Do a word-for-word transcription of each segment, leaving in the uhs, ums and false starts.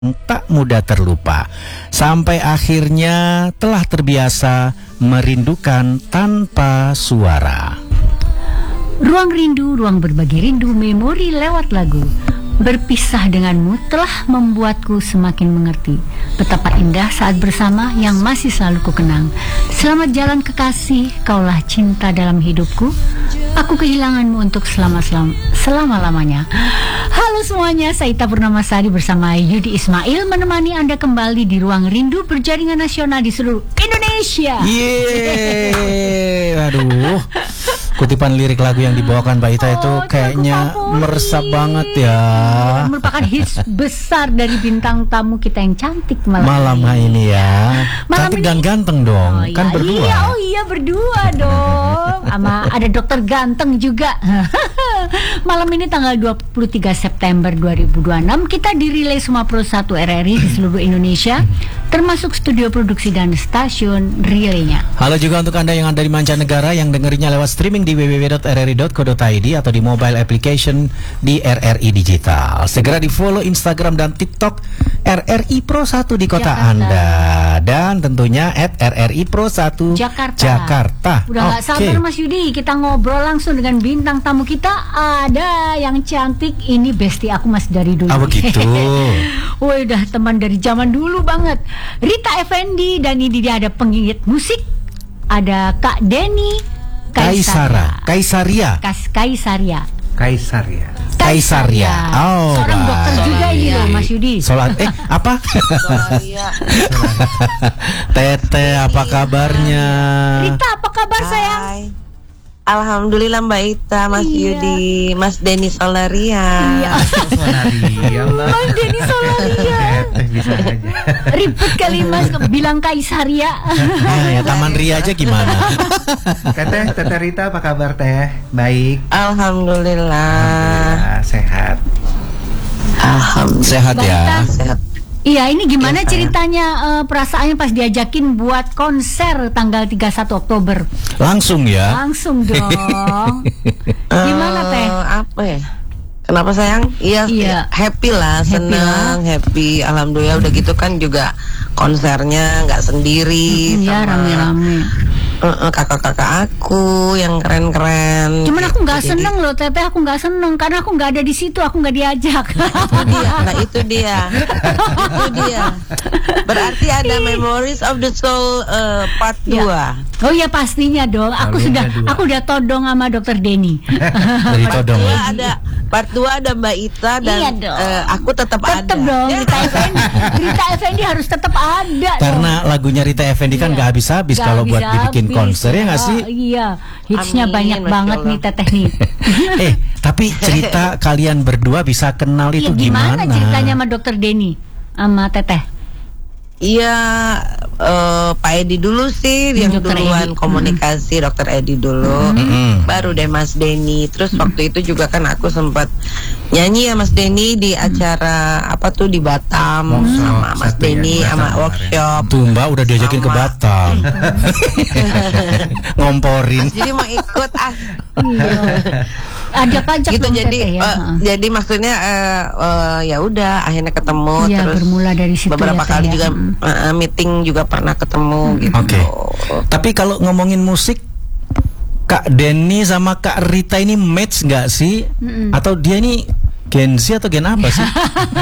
tak mudah terlupa, sampai akhirnya telah terbiasa merindukan tanpa suara. Ruang rindu, ruang berbagi rindu, memori lewat lagu. Berpisah denganmu telah membuatku semakin mengerti betapa indah saat bersama yang masih selalu kukenang. Selamat jalan kekasih, kaulah cinta dalam hidupku. Aku kehilanganmu untuk selama-selama, selama-lamanya. Halo semuanya, saya Ita Purnamasari bersama Yudi Ismail menemani Anda kembali di Ruang Rindu berjaringan nasional di seluruh Indonesia. Yeay, aduh. Kutipan lirik lagu yang dibawakan Mbak Ita oh, itu kayaknya meresap banget ya. Merupakan hits besar dari bintang tamu kita yang cantik malam, malam ini ya. Malam cantik ini, dan ganteng dong, oh, kan iya, berdua. Iya, oh iya berdua dong. Sama ada dokter ganteng juga. Malam ini tanggal dua puluh tiga September dua ribu dua puluh enam kita dirilai semua Pro satu R R I di seluruh Indonesia, termasuk studio produksi dan stasiun relaynya. Halo juga untuk Anda yang ada di mancanegara yang dengerinnya lewat streaming di w w w dot r r i dot co dot i d atau di mobile application di R R I Digital. Segera di follow Instagram dan TikTok R R I Pro satu di kota Jakarta. Anda, dan tentunya at R R I Pro satu Jakarta. Jakarta. Udah gak okay. sabar Mas Yudi, kita ngobrol langsung dengan bintang tamu kita. Ada yang cantik, ini bestie aku masih dari dulu. Ah begitu. Woi, udah teman dari zaman dulu banget. Rita Effendi, dan ini dia ada penggigit musik, ada Kak Denny Kaisara, Kaisaria, Kas Kaisaria, Kaisaria, Kaisaria. Oh, seorang bah. dokter juga ini loh, Mas Yudi. Solat eh apa? Tete, apa kabarnya? Rita, apa kabar sayang? Hai. Alhamdulillah Mbak Ita, Mas iya. Yudi, Mas Denny Solaria. Iya. Mas Denny Solaria. Bisa aja. Ribet kali Mas bilang Kaisaria. Nah, ya Taman Ria aja gimana? Teteh, Teteh Rita apa kabar Teh? Baik. Alhamdulillah. Alhamdulillah sehat. Alhamdulillah. Sehat ya. Sehat. Iya, ini gimana ya, ceritanya uh, perasaannya pas diajakin buat konser tanggal tiga puluh satu Oktober? Langsung ya? Langsung dong. Gimana Teh? Uh, apa ya? Kenapa sayang? Iya, iya. happy lah, senang, happy, happy. Alhamdulillah. Udah gitu kan juga konsernya nggak sendiri, hmm, ya, sama rame-rame. uh, uh, kakak-kakak aku yang keren-keren. Cuman aku nggak Jadi, seneng loh, Teteh. Aku nggak seneng karena aku nggak ada di situ, aku nggak diajak. Itu dia, nah itu dia, itu dia. Berarti ada Memories of the Soul uh, part ya. dua. Oh iya pastinya dong. Aku Lalu sudah, dua. aku udah todong sama dokter Denny. Dari Part todong. dua ada, part dua ada Mbak Ita dan Iya dong. uh, aku tetap ada. Tetap dong, Rita Effendi. Rita Effendi harus tetap ada. Karena dong. lagunya Rita Effendi kan Iya. gak habis-habis Gak kalau buat habis-habis. dibikin konser, ya gak sih? Oh, iya, hitsnya Amin, banyak Masya banget Allah. nih Teteh nih. Eh, tapi cerita kalian berdua bisa kenal itu Iya, gimana gimana? ceritanya sama dokter Denny sama Teteh? Iya, uh, Pak Edi dulu sih yang Dokter duluan Edi. komunikasi, hmm. Dokter Edi dulu, Mm-hmm. baru deh Mas Denny. Terus waktu itu juga kan aku sempat nyanyi ya Mas Denny di acara apa tuh di Batam Workshop, sama Mas satu yang Denny di Batam sama kemarin. workshop. Tuh Mbak udah diajakin ke Sama. Batam. Ngomporin. Jadi mau ikut ah. Iya. Ada pajak Gitu dong, jadi Teteh, ya. uh, Heeh. jadi maksudnya uh, uh, ya udah akhirnya ketemu Iya, terus bermula dari situ beberapa ya, Teh, kali ya. juga Mm. uh, meeting juga pernah ketemu gitu. Oke. Tapi kalau ngomongin musik, Kak Denny sama Kak Rita ini match nggak sih? Mm-mm. Atau dia ini Gen Z atau gen apa sih?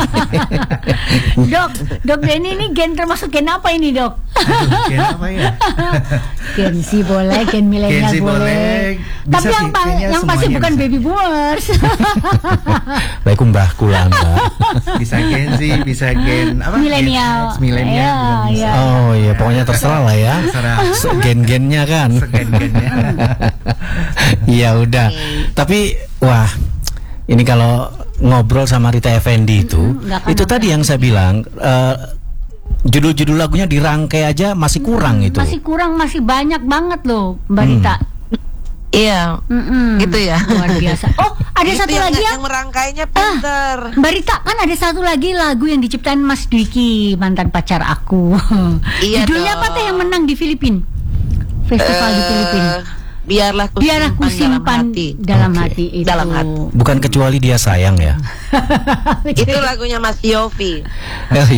Dok, Dok Denny ini gen termasuk gen apa ini Dok? Aduh, gen apa ya? Gen Z boleh, gen milenial Gen Z boleh. boleh. Bisa Tapi sih, yang pa- kayaknya yang pasti semuanya bukan bisa. baby boomers. Baik mbah kulang. Bisa Gen Z, bisa gen apa? Milenial. Gen X, milenial Iya, juga bisa. iya. Oh iya, pokoknya terserah lah ya. Terserah. Gen-gennya kan. Segen-gennya. Iya udah. Tapi wah, ini kalau ngobrol sama Rita Effendi itu, nggak akan itu tadi yang saya bilang, eh, judul-judul lagunya dirangkai aja masih kurang itu. Masih kurang, masih banyak banget loh Mbak Hmm. Rita. Iya. Mm-mm. Gitu ya. Luar biasa. Oh, ada Itu satu yang, lagi yang yang merangkainya pinter. Mbak Rita, kan ada satu lagi lagu yang diciptain Mas Dwiki, mantan pacar aku. Iya Judulnya dong. apa teh yang menang di Filipina? Festival di Eh, Filipina. biarlah ku Biarlah ku simpan dalam hati. dalam Oke. hati itu. Dalam hati. Bukan kecuali dia sayang ya. Itu lagunya Mas Yofi. Eh,